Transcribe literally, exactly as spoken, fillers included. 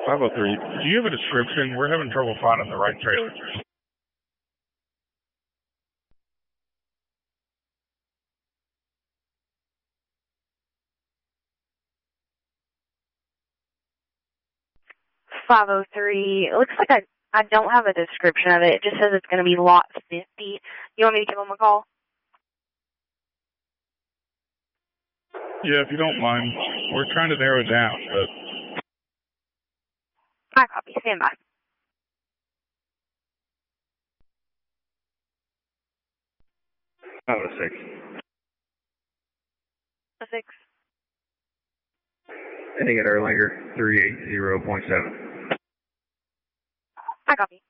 five oh three, do you have a description? We're having trouble finding the right trailer. five oh three. It looks like I, I don't have a description of it. It just says it's going to be lot fifty. You want me to give them a call? Yeah, if you don't mind. We're trying to narrow it down, but... I copy. Stand by. Oh, a six. A six. Ending at Erlanger, three eight zero point seven. I copy.